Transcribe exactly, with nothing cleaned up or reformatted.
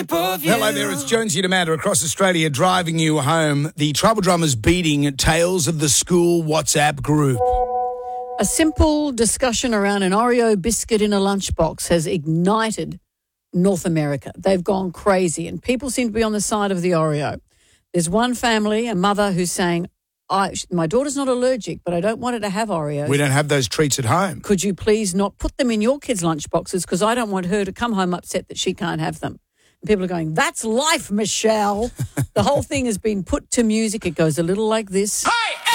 Hello there, it's Jonesy and Amanda across Australia driving you home. The Trouble Drummers beating Tales of the School WhatsApp group. A simple discussion around an Oreo biscuit in a lunchbox has ignited North America. They've gone crazy and people seem to be on the side of the Oreo. There's one family, a mother, who's saying, I, my daughter's not allergic, but I don't want her to have Oreos. We don't have those treats at home. Could you please not put them in your kids' lunchboxes because I don't want her to come home upset that she can't have them. And people are going, that's life, Michelle. The whole thing has been put to music. It goes a little like this. Hi!